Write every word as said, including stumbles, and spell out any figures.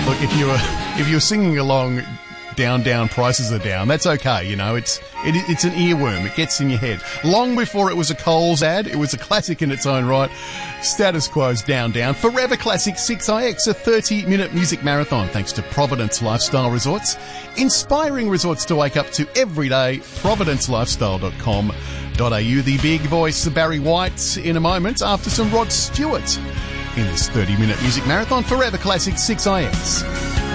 Look, if you were if you're singing along, down, down, prices are down, that's okay, you know, it's it, it's an earworm, it gets in your head. Long before it was a Coles ad, it was a classic in its own right. Status Quo's Down, Down. Forever Classic six I X, a thirty-minute music marathon thanks to Providence Lifestyle Resorts. Inspiring resorts to wake up to every day, providence lifestyle dot com dot a u. The big voice, Barry White, in a moment after some Rod Stewart in this thirty-minute music marathon. Forever Classic six I X.